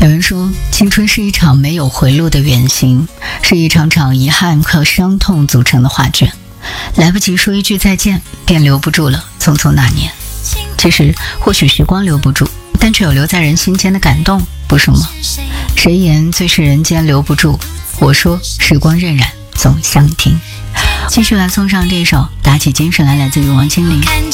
有人说，青春是一场没有回路的远行，是一场场遗憾和伤痛组成的画卷。来不及说一句再见，便留不住了匆匆那年。其实，或许时光留不住，但却有留在人心间的感动，不是吗？谁言最是人间留不住？我说，时光荏苒总相听。继续来送上这首打起精神来，来自于王心凌。